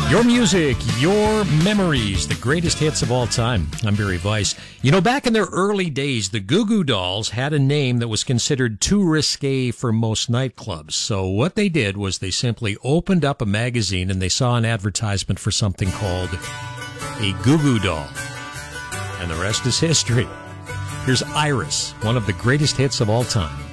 Your music, your memories, the greatest hits of all time. I'm Barry Weiss. You know, back in their early days, the Goo Goo Dolls had a name that was considered too risque for most nightclubs. So what they did was they simply opened up a magazine and they saw an advertisement for something called a Goo Goo Doll. And the rest is history. Here's Iris, one of the greatest hits of all time.